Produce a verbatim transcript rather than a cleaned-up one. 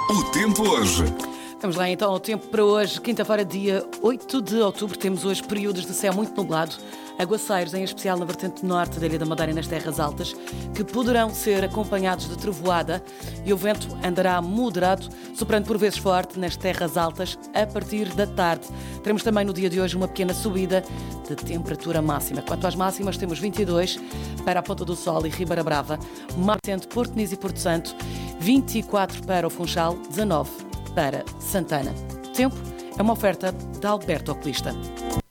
O tempo hoje. Vamos lá então ao tempo para hoje, quinta-feira, dia oito de outubro. Temos hoje períodos de céu muito nublado, aguaceiros, em especial na vertente norte da Ilha da Madeira e nas terras altas, que poderão ser acompanhados de trovoada, e o vento andará moderado, soprando por vezes forte nas terras altas a partir da tarde. Teremos também no dia de hoje uma pequena subida de temperatura máxima. Quanto às máximas, temos vinte e dois para a Ponta do Sol e Ribeira Brava, Mar Tente, Porto Nis e Porto Santo, vinte e quatro para o Funchal, dezanove para Santana. O tempo é uma oferta da Alberto Oculista.